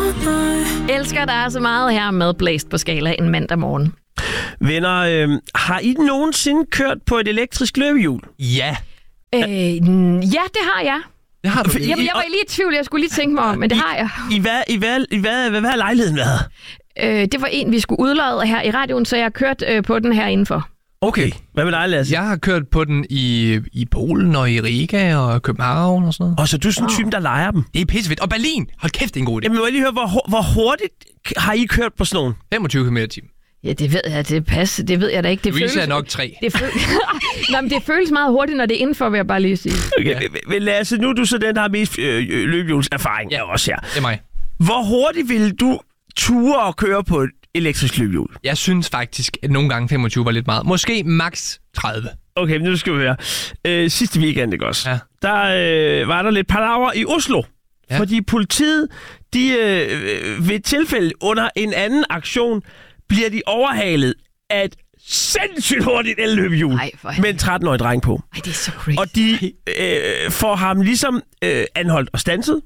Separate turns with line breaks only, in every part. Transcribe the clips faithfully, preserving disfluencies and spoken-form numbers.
Elsker dig så meget her med Blæst på Skala en mandag morgen.
Venner, øh, har I nogensinde kørt på et elektrisk løbehjul?
Ja.
Øh, ja, det har jeg.
Det har du.
Jamen, jeg var lige i tvivl, jeg skulle lige tænke mig om, men det
I,
har jeg.
I hvad, i hvad, i hvad, hvad, hvad har lejligheden været?
Øh, det var en, vi skulle udlade her i radioen, så jeg har kørt øh, på den her indenfor.
Okay, hvad med dig, Lasse?
Jeg har kørt på den i, i Polen og i Riga og København og sådan noget.
Og så du er sådan en type, der leger dem?
Det er pissefedt. Og Berlin! Hold kæft, det er en god idé.
Jamen, må jeg lige høre, hvor, hvor hurtigt har I kørt på sådan nogle?
femogtyve kilometer i timen.
Ja, det ved jeg, det passer, det ved jeg da ikke. Det
Louise
føles,
er nok tre.
Det, føles, Nå, men det føles meget hurtigt, når det er indenfor, vil jeg bare lige sige.
Okay, ja. Men Lasse, nu er du så den, der har mest øh, løbehjulserfaring. Ja, også her.
Det er mig.
Hvor hurtigt ville du ture og køre på et elektrisk løbehjul?
Jeg synes faktisk, at nogle gange femogtyve var lidt meget. Måske max tredive.
Okay, men nu skal vi høre. Øh, sidste weekend, ikke også?
Ja.
Der øh, var der lidt palaver i Oslo. Ja. Fordi politiet, de øh, ved et tilfælde under en anden aktion, bliver de overhalet af et sindssygt hurtigt elløbehjul med en tretten-årig dreng på.
Ej, det er så crazy.
Og de øh, får ham ligesom øh, anholdt og standset.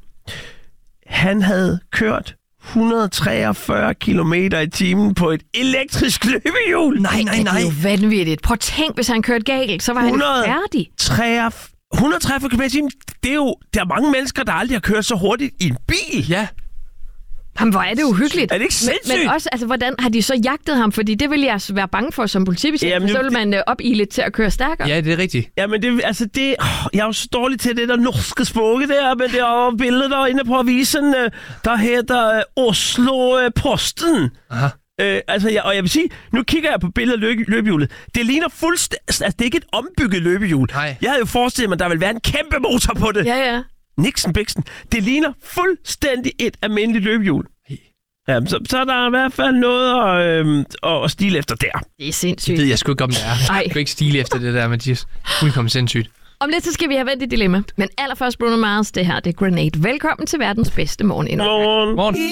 Han havde kørt et hundrede og treogfyrre kilometer i timen på et elektrisk løbehjul.
Nej, nej, nej.
Det er jo vanvittigt. Prøv at tænk, hvis han kørte galt, så var han færdig.
et hundrede og treogfyrre kilometer i timen, det er jo... Der er mange mennesker, der aldrig har kørt så hurtigt i en bil.
Ja.
Jamen, hvor er det uhyggeligt.
Er det ikke sindssygt?
Men, men også, altså, hvordan har de så jagtet ham? Fordi det vil jeg altså være bange for som politibetjent. Jamen, så vil man uh, opile til at køre stærkere.
Ja, det er rigtigt.
Jamen, det, altså, det... Oh, jeg er jo så dårlig til det der norske sproge der, men det er jo billedet derinde på avisen, der hedder uh, Oslo uh, Posten.
Aha.
Øh, altså, jeg, og jeg vil sige, nu kigger jeg på billedet af løbe, løbehjulet. Det ligner fuldstændig... Altså, det er ikke et ombygget løbehjul.
Nej.
Jeg havde jo forestillet mig, at der ville være en kæmpe motor på det.
Ja, ja.
Nixon Bixen. Det ligner fuldstændig et almindeligt løbehjul. Ja, så, så er der i hvert fald noget at, øh, at stile efter der.
Det er sindssygt.
Det ved jeg sgu ikke, om det er. Jeg kan ikke stile efter det der, Mathias. Fuldkommen sindssygt.
Om lidt, så skal vi have vendt et dilemma. Men allerførst, Bruno Mars, det her, det er Grenade. Velkommen til verdens bedste morgen.
Morgen.
Morgen.